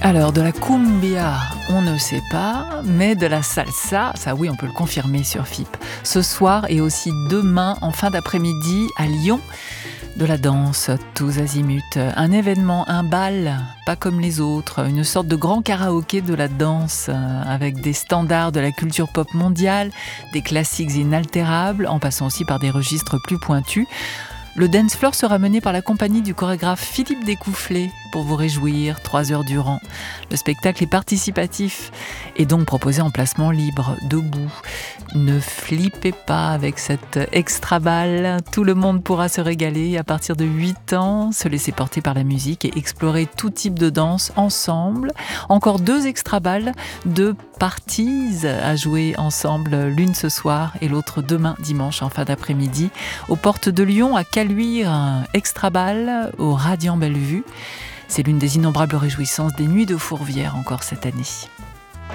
Alors, de la cumbia, on ne sait pas, mais de la salsa, ça oui, on peut le confirmer sur FIP. Ce soir et aussi demain, en fin d'après-midi, à Lyon, de la danse, tous azimuts. Un événement, un bal, pas comme les autres, une sorte de grand karaoké de la danse, avec des standards de la culture pop mondiale, des classiques inaltérables, en passant aussi par des registres plus pointus. Le dance floor sera mené par la compagnie du chorégraphe Philippe Découfflé pour vous réjouir 3 heures durant. Le spectacle est participatif et donc proposé en placement libre, debout. Ne flippez pas avec cette extra balle. Tout le monde pourra se régaler à partir de 8 ans, se laisser porter par la musique et explorer tout type de danse ensemble. Encore 2 extra balles, 2 parties à jouer ensemble, l'une ce soir et l'autre demain dimanche en fin d'après-midi aux portes de Lyon à Caluire, un extra bal au Radiant Bellevue. C'est l'une des innombrables réjouissances des Nuits de Fourvière encore cette année.